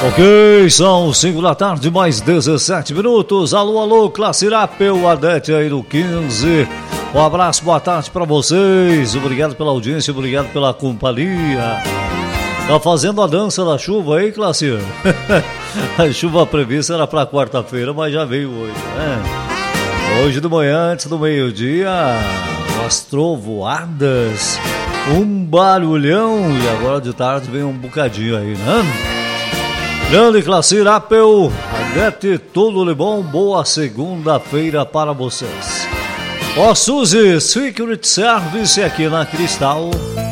Ok, são 5 da tarde, mais 17 minutos. Alô, alô, classe Rapel, Adete aí do 15. Um abraço, boa tarde pra vocês. Obrigado pela audiência, obrigado pela companhia. Tá fazendo a dança da chuva aí, classe? A chuva prevista era pra quarta-feira, mas já veio hoje, né? Hoje de manhã, antes do meio-dia, umas trovoadas, um barulhão, e agora de tarde vem um bocadinho aí, né? Grande classe Rapel, Adete, tudo de bom, boa segunda-feira para vocês. Ó, Suzy, Secret Service aqui na Cristal.